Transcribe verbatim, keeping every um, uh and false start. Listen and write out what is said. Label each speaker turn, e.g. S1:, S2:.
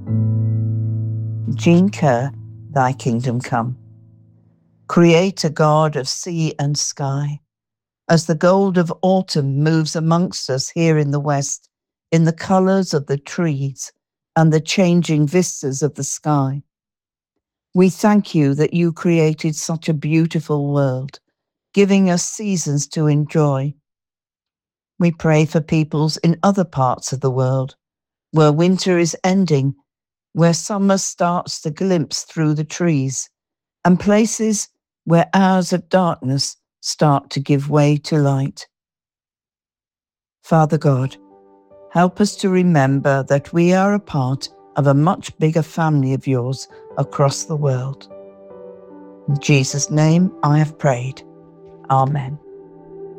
S1: Jean Kerr, Thy Kingdom Come. Creator God of sea and sky, as the gold of autumn moves amongst us here in the West, in the colours of the trees and the changing vistas of the sky, we thank you that you created such a beautiful world, giving us seasons to enjoy. We pray for peoples in other parts of the world, where winter is ending, where summer starts to glimpse through the trees, and places where hours of darkness start to give way to light. Father God, help us to remember that we are a part of a much bigger family of yours across the world. In Jesus' name I have prayed. Amen.